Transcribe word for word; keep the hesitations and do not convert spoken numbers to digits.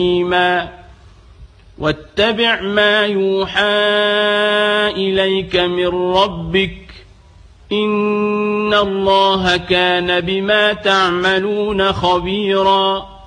واتبع ما يوحى إليك من ربك إن الله كان بما تعملون خبيرا.